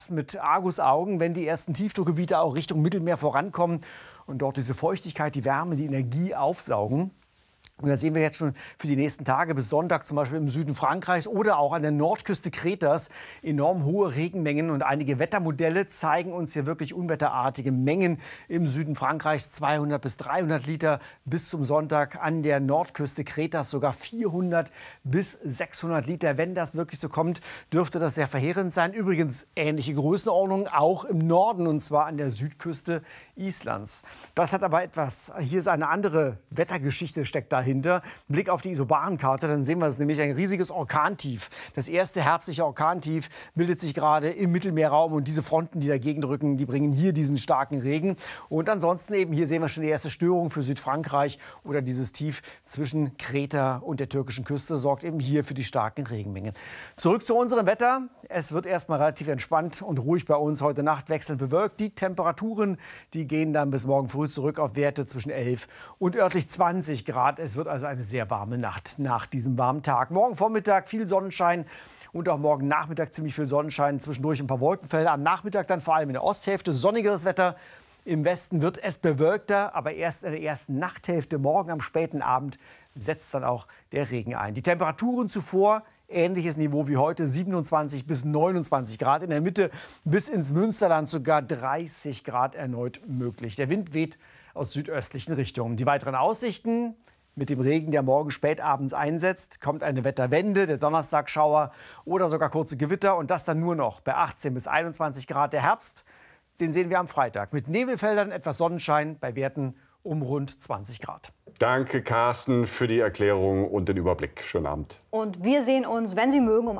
mit Argusaugen, wenn die ersten Tiefdruckgebiete auch Richtung Mittelmeer vorankommen und dort diese Feuchtigkeit, die Wärme, die Energie aufsaugen. Und da sehen wir jetzt schon für die nächsten Tage bis Sonntag zum Beispiel im Süden Frankreichs oder auch an der Nordküste Kretas enorm hohe Regenmengen. Und einige Wettermodelle zeigen uns hier wirklich unwetterartige Mengen im Süden Frankreichs. 200 bis 300 Liter bis zum Sonntag, an der Nordküste Kretas sogar 400 bis 600 Liter. Wenn das wirklich so kommt, dürfte das sehr verheerend sein. Übrigens ähnliche Größenordnungen auch im Norden, und zwar an der Südküste Islands. Das hat aber etwas, hier ist eine andere Wettergeschichte, steckt dahinter. Blick auf die Isobarenkarte, dann sehen wir es nämlich, ein riesiges Orkantief. Das erste herbstliche Orkantief bildet sich gerade im Mittelmeerraum, und diese Fronten, die dagegen drücken, die bringen hier diesen starken Regen. Und ansonsten eben, hier sehen wir schon die erste Störung für Südfrankreich, oder dieses Tief zwischen Kreta und der türkischen Küste sorgt eben hier für die starken Regenmengen. Zurück zu unserem Wetter. Es wird erstmal relativ entspannt und ruhig bei uns. Heute Nacht wechselnd bewölkt. Die Temperaturen, die gehen dann bis morgen früh zurück auf Werte zwischen 11 und örtlich 20 Grad. Es wird also eine sehr warme Nacht nach diesem warmen Tag. Morgen Vormittag viel Sonnenschein und auch morgen Nachmittag ziemlich viel Sonnenschein. Zwischendurch ein paar Wolkenfelder. Am Nachmittag dann vor allem in der Osthälfte sonnigeres Wetter. Im Westen wird es bewölkter, aber erst in der ersten Nachthälfte, morgen am späten Abend, setzt dann auch der Regen ein. Die Temperaturen zuvor, ähnliches Niveau wie heute, 27 bis 29 Grad. In der Mitte bis ins Münsterland sogar 30 Grad erneut möglich. Der Wind weht aus südöstlichen Richtungen. Die weiteren Aussichten: mit dem Regen, der morgen spätabends einsetzt, kommt eine Wetterwende, der Donnerstagschauer oder sogar kurze Gewitter, und das dann nur noch bei 18 bis 21 Grad. Der Herbst, den sehen wir am Freitag mit Nebelfeldern, etwas Sonnenschein bei Werten um rund 20 Grad. Danke, Carsten, für die Erklärung und den Überblick. Schönen Abend. Und wir sehen uns, wenn Sie mögen, um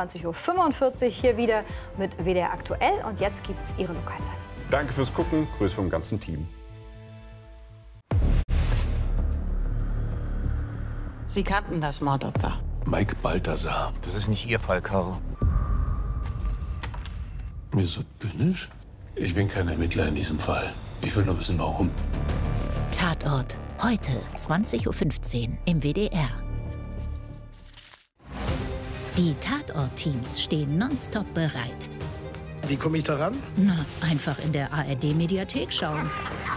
21:45 Uhr hier wieder mit WDR Aktuell. Und jetzt gibt es Ihre Lokalzeit. Danke fürs Gucken. Grüße vom ganzen Team. Sie kannten das Mordopfer. Mike Balthasar. Das ist nicht Ihr Fall, Karl. Mir so zynisch? Ich bin kein Ermittler in diesem Fall. Ich will nur wissen, warum. Tatort. Heute 20:15 Uhr im WDR. Die Tatort-Teams stehen nonstop bereit. Wie komme ich da ran? Na, einfach in der ARD-Mediathek schauen.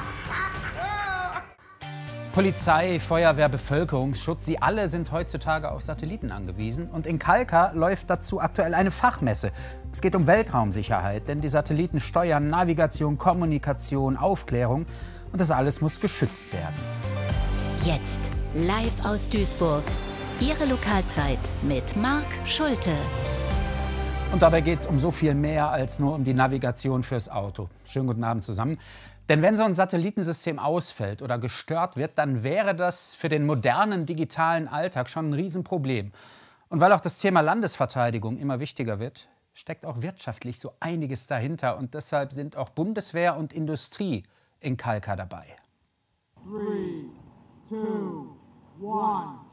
Polizei, Feuerwehr, Bevölkerungsschutz, sie alle sind heutzutage auf Satelliten angewiesen. Und in Kalkar läuft dazu aktuell eine Fachmesse. Es geht um Weltraumsicherheit, denn die Satelliten steuern Navigation, Kommunikation, Aufklärung. Und das alles muss geschützt werden. Jetzt live aus Duisburg. Ihre Lokalzeit mit Marc Schulte. Und dabei geht es um so viel mehr als nur um die Navigation fürs Auto. Schönen guten Abend zusammen. Denn wenn so ein Satellitensystem ausfällt oder gestört wird, dann wäre das für den modernen digitalen Alltag schon ein Riesenproblem. Und weil auch das Thema Landesverteidigung immer wichtiger wird, steckt auch wirtschaftlich so einiges dahinter. Und deshalb sind auch Bundeswehr und Industrie in Kalkar dabei. 3, 2, 1.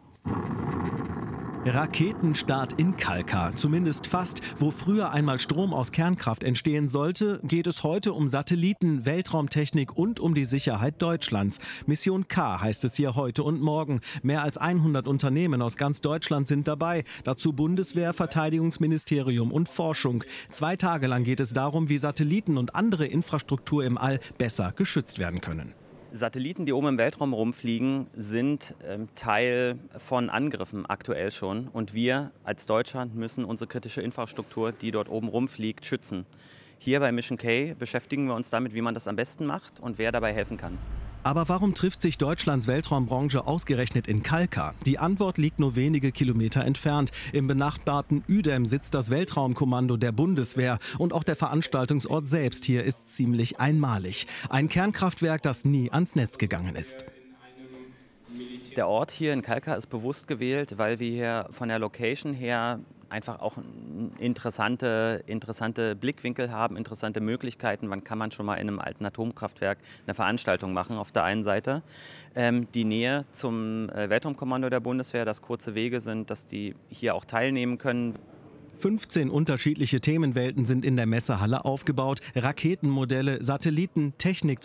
Raketenstart in Kalkar, zumindest fast. Wo früher einmal Strom aus Kernkraft entstehen sollte, geht es heute um Satelliten, Weltraumtechnik und um die Sicherheit Deutschlands. Mission K heißt es hier heute und morgen. Mehr als 100 Unternehmen aus ganz Deutschland sind dabei. Dazu Bundeswehr, Verteidigungsministerium und Forschung. 2 Tage lang geht es darum, wie Satelliten und andere Infrastruktur im All besser geschützt werden können. Satelliten, die oben im Weltraum rumfliegen, sind Teil von Angriffen aktuell schon. Und wir als Deutschland müssen unsere kritische Infrastruktur, die dort oben rumfliegt, schützen. Hier bei Mission K beschäftigen wir uns damit, wie man das am besten macht und wer dabei helfen kann. Aber warum trifft sich Deutschlands Weltraumbranche ausgerechnet in Kalkar? Die Antwort liegt nur wenige Kilometer entfernt. Im benachbarten Uedem sitzt das Weltraumkommando der Bundeswehr. Und auch der Veranstaltungsort selbst hier ist ziemlich einmalig. Ein Kernkraftwerk, das nie ans Netz gegangen ist. Der Ort hier in Kalkar ist bewusst gewählt, weil wir hier von der Location her einfach auch interessante Blickwinkel haben, interessante Möglichkeiten. Wann kann man schon mal in einem alten Atomkraftwerk eine Veranstaltung machen auf der einen Seite. Die Nähe zum Weltraumkommando der Bundeswehr, dass kurze Wege sind, dass die hier auch teilnehmen können. 15 unterschiedliche Themenwelten sind in der Messehalle aufgebaut. Raketenmodelle, Satelliten, Technik